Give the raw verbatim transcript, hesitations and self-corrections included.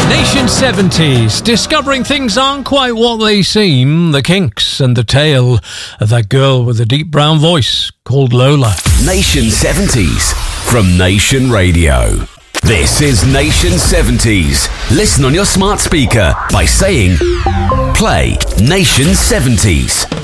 Nation seventies, discovering things aren't quite what they seem. The Kinks and the tale of that girl with a deep brown voice called Lola. Nation seventies from Nation Radio. This is Nation seventies. Listen on your smart speaker by saying, play Nation seventies.